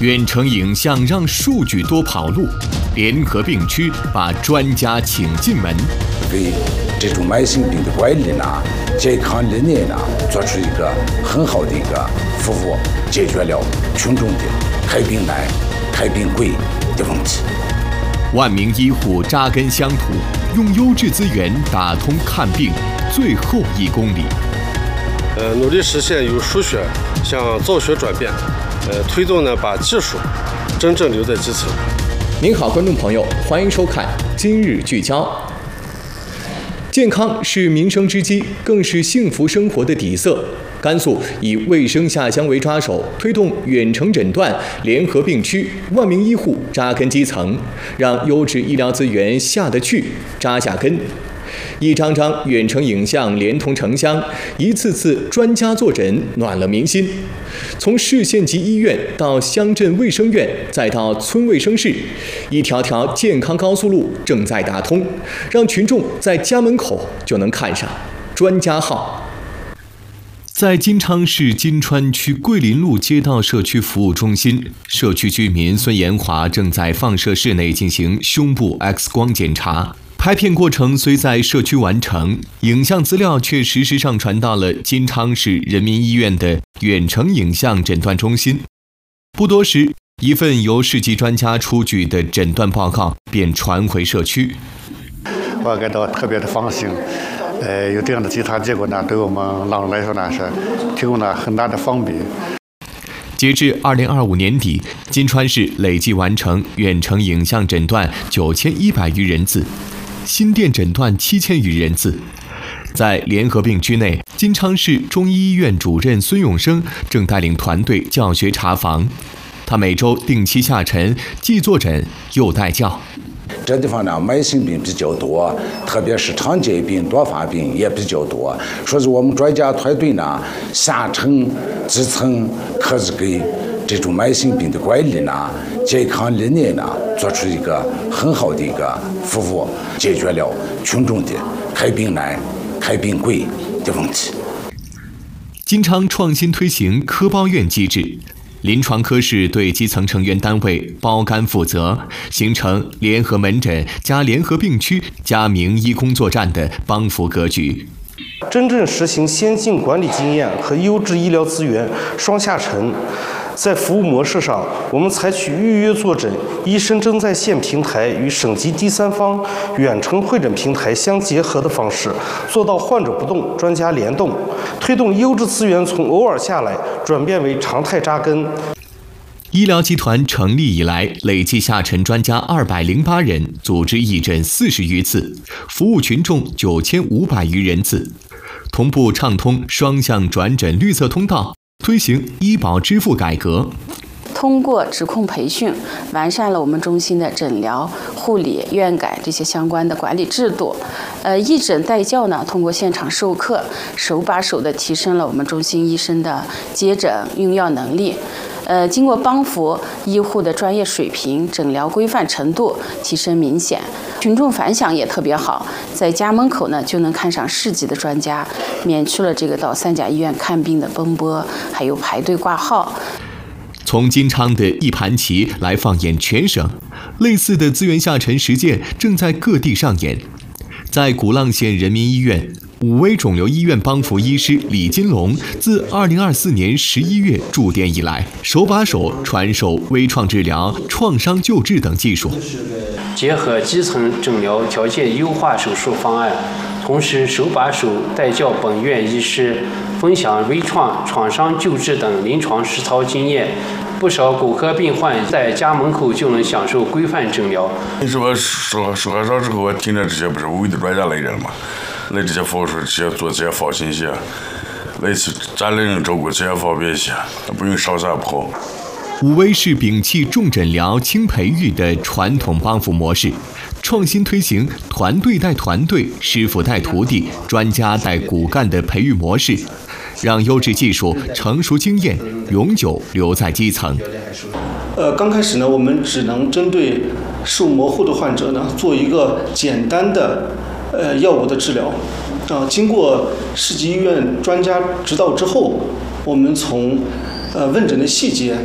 远程影像让数据多跑路，联合病区把专家请进门， 为这种慢性病的管理呢、健康理念呢，做出一个很好的一个服务，解决了群众的开病难、开病贵的问题。 万名医护扎根乡土，用优质资源打通看病最后1公里。 努力实现由输血向造血转变，推动呢把技术真正留在基层。 您好，观众朋友，欢迎收看今日聚焦。健康是民生之基，更是幸福生活的底色。甘肃以卫生下乡为抓手，推动远程诊断、联合病区，万名医护扎根基层，让优质医疗资源下得去、扎下根。一张张远程影像连同城乡，一次次专家坐诊，暖了民心。从市县级医院到乡镇卫生院，再到村卫生室，一条条健康高速路正在打通，让群众在家门口就能看上专家号。在金昌市金川区桂林路街道社区服务中心，社区居民孙延华正在放射室内进行胸部 X 光检查。拍片过程虽在社区完成，影像资料却实时上传到了金昌市人民医院的远程影像诊断中心。不多时，一份由市级专家出具的诊断报告便传回社区。 我感到特别的放心。有这样的检查结果呢，对我们老人来说呢是提供了很大的方便。 截至2025年底，金川市累计完成远程影像诊断9100余人次，心电诊断7000余人次。在联合病区内，金昌市中医医院主任孙永生正带领团队教学查房，他每周定期下沉，既坐诊又带教。 这地方呢，慢性病比较多，特别是常见病、多发病也比较多。说是我们专家团队呢，下沉基层，可是给这种慢性病的管理呢、健康理念呢，做出一个很好的一个服务，解决了群众的开病难、开病贵的问题。 金昌创新推行科包院机制。临床科室对基层成员单位包干负责，形成联合门诊加联合病区加名医工作站的帮扶格局。 真正实行先进管理经验和优质医疗资源双下沉。在服务模式上，我们采取预约坐诊、医生正在线平台与省级第三方远程会诊平台相结合的方式，做到患者不动，专家联动，推动优质资源从偶尔下来转变为常态扎根。 医疗集团成立以来，累计下沉专家208人，组织义诊40余次，服务群众9500余人次，同步畅通双向转诊绿色通道。推行医保支付改革， 通过职控培训，完善了我们中心的诊疗、护理、院改这些相关的管理制度。义诊带教呢，通过现场授课，手把手的提升了我们中心医生的接诊用药能力。经过帮扶，医护的专业水平、诊疗规范程度提升明显，群众反响也特别好，在家门口呢就能看上市级的专家，免去了这个到3甲医院看病的奔波，还有排队挂号。 从金昌的一盘棋来放眼全省，类似的资源下沉实践正在各地上演。在鼓浪县人民医院，武威肿瘤医院帮扶医师李金龙自2024年11月驻店以来，手把手传授微创治疗、创伤救治等技术， 结合基层诊疗条件优化手术方案，同时手把手带教本院医师，分享微创、创伤救治等临床实操经验。不少骨科病患在家门口就能享受规范诊疗。 你说说完之后，我听着这些不是武威的专家来人嘛，来这些服务处这些做这些放心些，来咱来人照顾这些方便些，不用上山跑。 武威市摒弃重诊疗、轻培育的传统帮扶模式，创新推行团队带团队、师傅带徒弟、专家带骨干的培育模式，让优质技术、成熟经验永久留在基层。 刚开始呢，我们只能针对视物模糊的患者呢，做一个简单的药物的治疗。经过市级医院专家指导之后，我们从问诊的细节，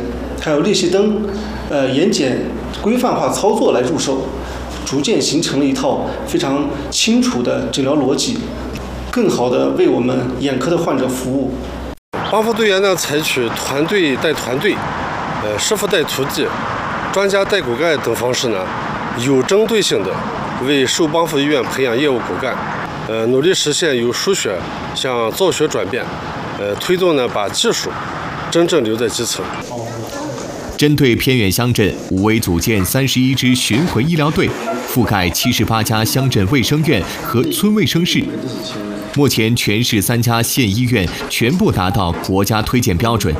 还有裂隙灯，严检规范化操作来入手，逐渐形成了一套非常清楚的诊疗逻辑，更好地为我们眼科的患者服务。 帮扶队员呢，采取团队带团队、师傅带徒弟、专家带骨干等方式呢，有针对性的为受帮扶医院培养业务骨干，努力实现由输血向造血转变，推动呢把技术真正留在基层。 针对偏远乡镇，5委组建31支巡回医疗队，覆盖78家乡镇卫生院和村卫生室。目前，全市3家县医院全部达到国家推荐标准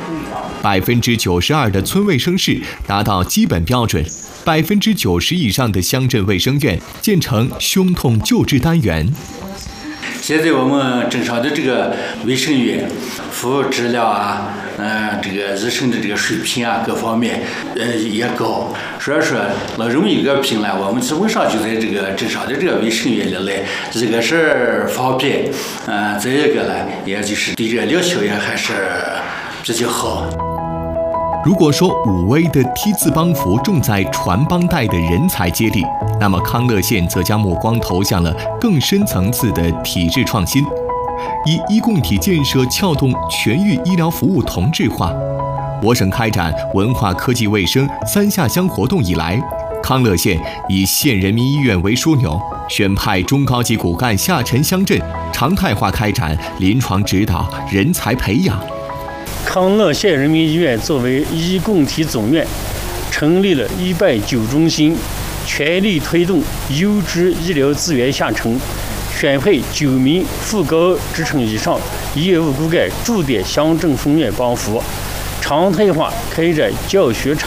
，92%的村卫生室达到基本标准，90%以上的乡镇卫生院建成胸痛救治单元。 现在我们镇上的这个卫生院服务质量啊，这个医生的这个水平啊，各方面也高，所以说老人们一个评论，我们基本上就在这个镇上的这个卫生院里来，一个是方便，再一个呢，也就是对这个疗效也还是比较好。 如果说5委的梯次帮扶重在传帮带的人才接力，那么康乐县则将目光投向了更深层次的体制创新，以医共体建设撬动全域医疗服务同质化。我省开展文化科技卫生3下乡活动以来，康乐县以县人民医院为枢纽，选派中高级骨干下沉乡镇，常态化开展临床指导、人才培养。 康乐县人民医院作为医共体总院，成立了190中心，全力推动优质医疗资源下沉，选配9名副高职称以上业务骨干驻点乡镇分院帮扶，常态化开展教学